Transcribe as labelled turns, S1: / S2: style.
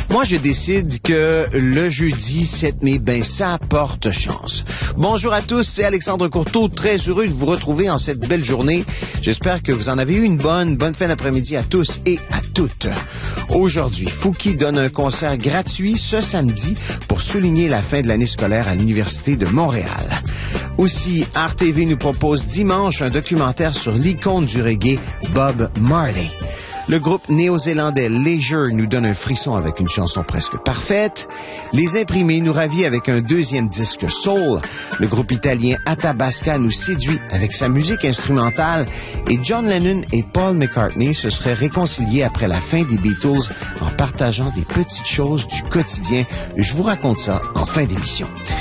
S1: Moi, je décide que le jeudi 7 mai, ça porte chance. Bonjour à tous, c'est Alexandre Courteau, très heureux de vous retrouver en cette belle journée. J'espère que vous en avez eu une bonne fin d'après-midi à tous et à toutes. Aujourd'hui, Fouki donne un concert gratuit ce samedi pour souligner la fin de l'année scolaire à l'Université de Montréal. Aussi, RTV nous propose dimanche un documentaire sur l'icône du reggae, Bob Marley. Le groupe néo-zélandais Leisure nous donne un frisson avec une chanson presque parfaite. Les Imprimés nous ravit avec un deuxième disque soul. Le groupe italien Athabasca nous séduit avec sa musique instrumentale. Et John Lennon et Paul McCartney se seraient réconciliés après la fin des Beatles en partageant des petites choses du quotidien. Je vous raconte ça en fin d'émission.